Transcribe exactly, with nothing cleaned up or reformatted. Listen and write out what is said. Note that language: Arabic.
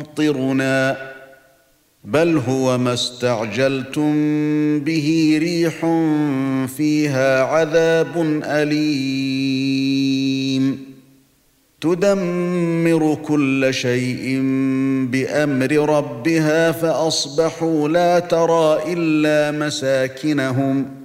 يمطرنا بل هو ما استعجلتم به ريح فيها عذاب أليم تدمر كل شيء بأمر ربها فأصبحوا لا ترى إلا مساكنهم